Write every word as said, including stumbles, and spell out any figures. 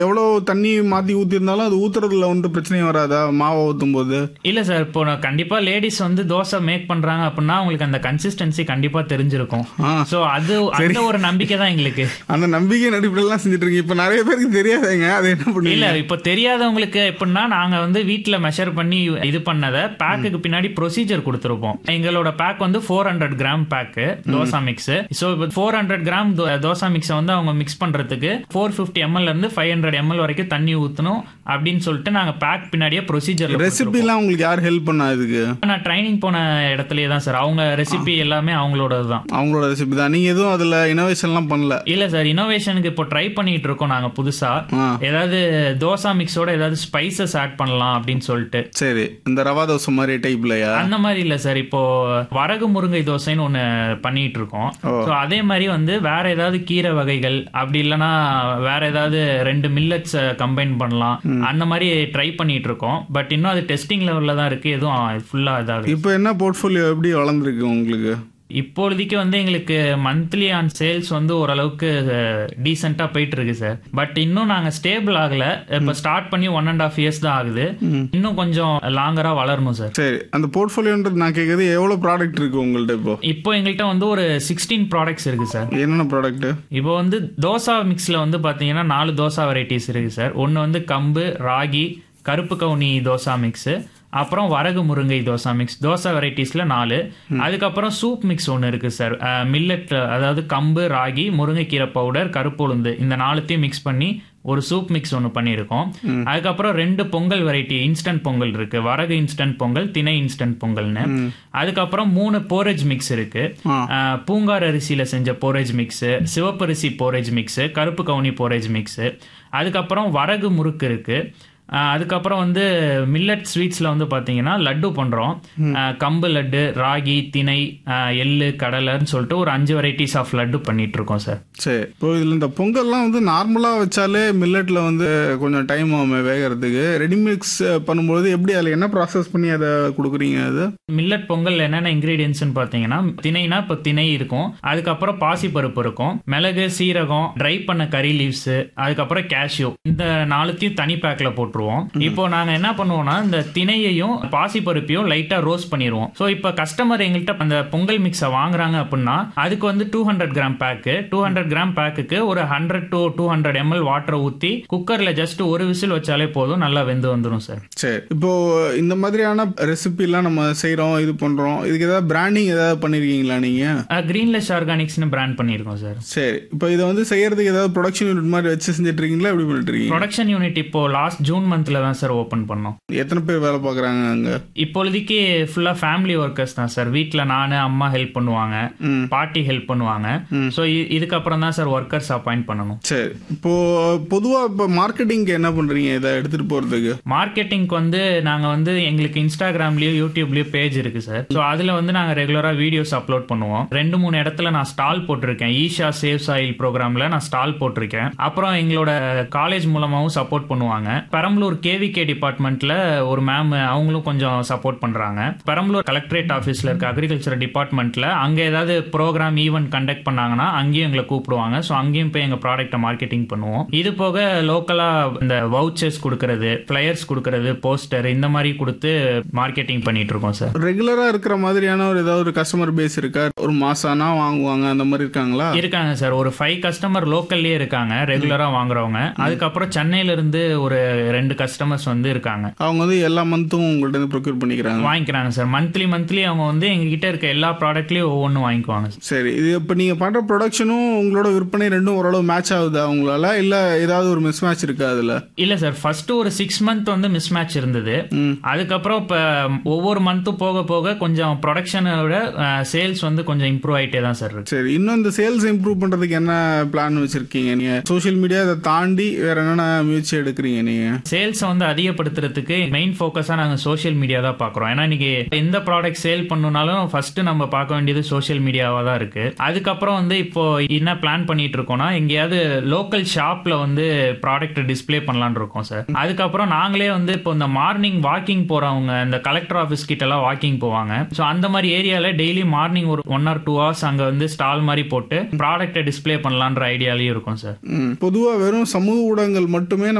எவ்வளோ தண்ணி மாற்றி ஊற்றிருந்தாலும் அது ஊற்றுறதுல வந்து பிரச்சனையும் வராதா மாவை ஊற்றும் போது? இல்லை சார், இப்போ நான் கண்டிப்பாக லேடிஸ் வந்து தோசை மேக் பண்ணுறாங்க அப்படின்னா அவங்களுக்கு அந்த கன்சிஸ்டன்சி கண்டிப்பாக தெரிஞ்சிருக்கும். ஸோ அது அந்த ஒரு நம்பிக்கை தான் எங்களுக்கு. அந்த நம்பிக்கை நடிப்புலாம் செஞ்சுட்டு இருக்கீங்க. இப்போ நிறைய பேருக்கு தெரியாதுங்க, அது என்ன பண்ணுங்க? இல்லை, இப்போ தெரியாதவங்களுக்கு எப்படின்னா நாங்கள் வந்து வீட்டில் மெஷர் பண்ணி இது பண்ணதை பேக்குக்கு பின்னாடி ப்ரொசீஜர் கொடுத்துருப்போம். எங்களோட பேக் வந்து four hundred gram bag dosa mix. So இப்போ ஃபோர் ஹண்ட்ரட் கிராம் தோசா மிக்ஸை வந்து அவங்க மிக்ஸ் பண்ணுறதுக்கு ஃபோர் ஃபிஃப்டி எம்எல் இருந்து ஃபைவ் ஹண்ட்ரட் எம்எல் வரைக்கும் தண்ணி ஊற்றணும் அப்படின்னு சொல்லிட்டு நாங்கள் பேக் பின்னாடியே ப்ரொசீஜர். ரெசிபிலாம் உங்களுக்கு யார் ஹெல்ப் பண்ணா? இதுக்கு நான் ட்ரைனிங் போன இடத்துலயே தான் சார். அவங்க ரெசிபி எல்லாமே அவங்களோட தான். அவங்களோட ரெசிபி தான். நீங்க எதுவும் அதுல இனோவேஷன்லாம் பண்ணல? இல்ல சார், இனோவேஷனுக்கு இப்போ ட்ரை பண்ணிட்டு இருக்கோம் நாங்க புதுசா. ஏதாவது தோசா மிக்ஸோட ஏதாவது ஸ்பைசஸ் ஆட் பண்ணலாம் அப்படின்னு சொல்லிட்டு. சரி, இந்த ரவா தோசை மாதிரி டைப்லயா? அந்த மாதிரி இல்ல சார், இப்போ வரகு முருங்கை தோசைன்னு ஒண்ணு பண்ணிட்டு இருக்கோம். ஸோ அதே மாதிரி வந்து வேற ஏதாவது கீரை வகைகள் அப்படி இல்லைன்னா வேற ஏதாவது ரெண்டு மில்லட்ஸ் கம்பைன் பண்ணலாம் அந்த மாதிரி ட்ரை பண்ணிட்டு இருக்கோம். பட் இன்னும் அது டெஸ்டிங் லெவல்ல தான் இருக்கு. எதுவும் ஃபுல்லா இதாக. இப்போ என்ன போர்ட்ஃபோலியோ எப்படி வளர்ந்துருக்கு உங்களுக்கு? இப்போதைக்கு வந்து எங்களுக்கு மந்த்லி ஆன் சேல்ஸ் வந்து ஓரளவுக்கு டீசெண்டா போயிட்டு இருக்கு சார். பட் இன்னும் நாங்க ஸ்டேபிள் ஆகல. இப்ப ஸ்டார்ட் பண்ணி ஒன் அண்ட் ஆஃப் இயர்ஸ் தான் ஆகுது. இன்னும் கொஞ்சம் லாங்கரா வளரணும் சார். சரி, அந்த போர்ட்ஃபோலியோன்றது நான் கேட்கறது எவ்வளவு ப்ராடக்ட் இருக்கு உங்கள்ட்ட? இப்போ இப்போ எங்கள்கிட்ட வந்து ஒரு சிக்ஸ்டீன் ப்ராடக்ட்ஸ் இருக்கு சார். என்னென்ன ப்ராடக்ட்? இப்போ வந்து தோசா மிக்ஸ்ல வந்து பாத்தீங்கன்னா நாலு தோசா வெரைட்டிஸ் இருக்கு சார். ஒன்னு வந்து கம்பு, ராகி, கருப்பு கவுனி தோசா மிக்ஸ், அப்புறம் வரகு முருங்கை தோசா மிக்ஸ். தோசை வெரைட்டிஸ்ல நாலு. அதுக்கப்புறம் சூப் மிக்ஸ் ஒன்று இருக்கு சார். மில்லட், அதாவது கம்பு, ராகி, முருங்கைக்கீரை பவுடர், கருப்பு உளுந்து, இந்த நாலுத்தையும் மிக்ஸ் பண்ணி ஒரு சூப் மிக்ஸ் ஒன்று பண்ணியிருக்கோம். அதுக்கப்புறம் ரெண்டு பொங்கல் வெரைட்டி இன்ஸ்டன்ட் பொங்கல் இருக்கு. வரகு இன்ஸ்டன்ட் பொங்கல், திணை இன்ஸ்டன்ட் பொங்கல்னு. அதுக்கப்புறம் மூணு போரேஜ் மிக்ஸ் இருக்கு. பூங்கார் அரிசியில செஞ்ச போரேஜ் மிக்ஸ், சிவப்பரிசி போரேஜ் மிக்ஸ், கருப்பு கவுனி போரேஜ் மிக்ஸ். அதுக்கப்புறம் வரகு முறுக்கு இருக்கு. அதுக்கப்புறம் வந்து மில்லட் ஸ்வீட்ஸில் வந்து பார்த்தீங்கன்னா லட்டு பண்ணுறோம். கம்பு லட்டு, ராகி, திணை, எள்ளு, கடலைன்னு சொல்லிட்டு ஒரு அஞ்சு வெரைட்டிஸ் ஆஃப் லட்டு பண்ணிட்டு இருக்கோம் சார். சரி, இப்போ இதில் இந்த பொங்கல்லாம் வந்து நார்மலாக வச்சாலே மில்லட்டில் வந்து கொஞ்சம் டைம் ஆகும் வேகிறதுக்கு. ரெடிமிக்ஸ் பண்ணும்போது எப்படி அதில் என்ன ப்ராசஸ் பண்ணி அதை கொடுக்குறீங்க? அது மில்லட் பொங்கல் என்னென்ன இன்க்ரீடியன்ஸ்னு பார்த்தீங்கன்னா, திணைனா இப்போ திணை இருக்கும், அதுக்கப்புறம் பாசிப்பருப்பு இருக்கும், மிளகு, சீரகம், ட்ரை பண்ண கறி லீவ்ஸ், அதுக்கப்புறம் கேஷ்யூ. இந்த நாலுத்தையும் தனி பேக்கில் போட்டுருவோம். இப்போ நாங்க என்ன பண்ணுவோம்னா இந்த திணையையும் பாசிப்பருப்பையும் லைட்டா ரோஸ்ட் பண்ணிடுவோம். ஸோ இப்போ கஸ்டமர் எங்கள்கிட்ட அந்த பொங்கல் மிக்ஸை வாங்குறாங்க அப்படின்னா அதுக்கு வந்து two hundred gram bag two hundred gram பேக்குக்கு ஒரு hundred to two hundred ML water ஊற்றி குக்கர்ல ஜஸ்ட் ஒரு விசில் வச்சாலே போதும், நல்லா வெந்து வந்துடும் சார். சரி, இப்போ இந்த மாதிரியான ரெசிபிலாம் நம்ம செய்யறோம், இது பண்றோம், இதுக்கு ஏதாவது பிராண்டிங் ஏதாவது பண்ணிருக்கீங்களா நீங்க? கிரீன்லெஸ் ஆர்கானிக்ஸ்னு பிராண்ட் பண்ணிருக்கோம் சார். சரி, இப்போ இதை வந்து செய்யறதுக்கு ஏதாவது ப்ரொடக்ஷன் யூனிட் மாதிரி வச்சு செஞ்சுட்டு இருக்கீங்களா? எப்படி பண்ணிட்டு இருக்கீங்க? ப்ரொடக்ஷன் யூனிட் இப்போ லாஸ்ட் ஜூன் மந்த்ல தான் சார் ஓபன் பண்ணோம். எத்தனை பேர் வேலை பார்க்குறாங்க அங்க? இப்போதைக்கு ஃபுல்லா ஃபேமிலி ஒர்க்கர்ஸ் தான் சார். வீட்டில் நானு, அம்மா ஹெல்ப் பண்ணுவாங்க, பாட்டி ஹெல்ப் பண்ணுவாங்க. ஸோ இதுக்கப்புறம் தான் சார் ஒர்க்கர்ஸ் அப்பாயிண்ட் பண்ணணும். சரி, இப்போ பொதுவாக இப்போ மார்க்கெட்டிங்க்கு என்ன பண்றீங்க இதை எடுத்துட்டு போறதுக்கு? மார்க்கெட்டிங்க்கு வந்து நாங்க வந்து எங்களுக்கு இன்ஸ்டாகிராம்லயும் யூடியூப்லயும் பேஜ் இருக்கு சார். ஸோ அதுல வந்து நாங்க ரெகுலரா வீடியோஸ் அப்லோட் பண்ணுவோம். ரெண்டு மூணு இடத்துல நான் ஸ்டால் போட்டிருக்கேன். ஈஷா சேவ்ஸ் ஆயில் ப்ரோக்ராம்ல நான் ஸ்டால் போட்டிருக்கேன். அப்புறம் எங்களோட காலேஜ் மூலமாவும் சப்போர்ட் பண்ணுவாங்க. பெரம்பலூர் கேவிகே டிபார்ட்மெண்ட்ல ஒரு மேம், அவங்களும் கொஞ்சம் சப்போர்ட் பண்றாங்க. பெரம்பலூர் கலெக்டரேட் ஆஃபீஸ்ல இருக்க அக்ரிகல்ச்சர் டிபார்ட்மெண்ட்ல அங்க ஏதாவது ப்ரோக்ராம் ஈவென்ட் கண்டக்ட் பண்ணாங்கன்னா அங்கேயும் எங்களை கூப்பிடுவாங்க. ஸோ அங்கேயும் போய் எங்க ப்ராடக்ட்டை மார்க்கெட்டிங் பண்ணுவோம். இது போக லோக்கலா இந்த வவுச்சர்ஸ் கொடுக்கறது, ஃபிளையர்ஸ் கொடுக்கறது, போஸ்டர், இந்த மாதிரி கொடுத்து மார்க்கெட்டிங் பண்ணிட்டு இருக்கோம் சார். ரெகுலரா இருக்கிற மாதிரியான ஒரு ஏதாவது ஒரு கஸ்டமர் பேஸ் இருக்கா? ஒரு மாசானா வாங்குவாங்க அந்த மாதிரி இருக்காங்களா? இருக்காங்க சார். ஒரு ஃபைவ் கஸ்டமர் லோக்கல்லே இருக்காங்க ரெகுலரா வாங்குறவங்க. அதுக்கப்புறம் சென்னையில இருந்து ஒரு ரெண்டு கஸ்டமர்ஸ் வந்து இருக்காங்க. அவங்க வந்து எல்லா மந்த்தும் உங்கள்ட்ட இருந்து ப்ரொக்யூர் பண்ணிக்கிறாங்க, வாங்கிக்கிறாங்க சார். மந்த்லி மந்த்லி அவங்க வந்து எங்க கிட்ட இருக்க எல்லா ப்ராடக்ட்லயும் ஒவ்வொன்றும் வாங்கிக்குவாங்க. சரி, இது இப்போ நீங்க பண்ற ப்ரொடக்ஷனும் உங்களோட விற்பனை ரெண்டும் ஓரளவு மேட்ச் ஆகுதா உங்களால? இல்ல ஏதாவது ஒரு மிஸ் மேட்ச் இருக்கா அதுல? இல்ல சார், ஃபர்ஸ்ட் ஒரு சிக்ஸ் மந்த் வந்து மிஸ் மேட்ச் இருந்தது. அதுக்கப்புறம் இப்ப ஒவ்வொரு மந்த்தும் போக போக கொஞ்சம் ப்ரொடக்ஷனோட சேல்ஸ் வந்து கொஞ்சம் இம்ப்ரூவ் ஆயிட்டே தான் சார் இருக்கு. சரி, இன்னும் இந்த சேல்ஸ் இம்ப்ரூவ் பண்றதுக்கு என்ன பிளான் வச்சிருக்கீங்க நீங்க? சோஷியல் மீடியா இதை தாண்டி வேற என்னென்ன முயற்சி எடுக்கிறீங்க நீங்க? சேல்ஸை வந்து அதிகப்படுத்துறதுக்கு மெயின் ஃபோக்கஸாக நாங்கள் சோஷியல் மீடியா தான் பார்க்குறோம். ஏன்னா இன்னைக்கு எந்த ப்ராடக்ட் சேல் பண்ணணும்னாலும் ஃபர்ஸ்ட் நம்ம பார்க்க வேண்டியது சோஷியல் மீடியாவாக தான் இருக்கு. அதுக்கப்புறம் வந்து இப்போ என்ன பிளான் பண்ணிட்டு இருக்கோம்னா எங்கேயாவது லோக்கல் ஷாப்ல வந்து ப்ராடக்ட் டிஸ்ப்ளே பண்ணலான்னு இருக்கோம் சார். அதுக்கப்புறம் நாங்களே வந்து இப்போ இந்த மார்னிங் வாக்கிங் போறவங்க இந்த கலெக்டர் ஆஃபீஸ் கிட்ட எல்லாம் வாக்கிங் போவாங்க. ஸோ அந்த மாதிரி ஏரியால டெய்லி மார்னிங் ஒரு ஒன் ஆர் டூ ஹவர்ஸ் அங்க வந்து ஸ்டால் மாதிரி போட்டு ப்ராடக்ட்டை டிஸ்ப்ளே பண்ணலான்ற ஐடியாலையும் இருக்கும் சார். பொதுவாக வெறும் சமூக ஊடகங்கள் மட்டுமே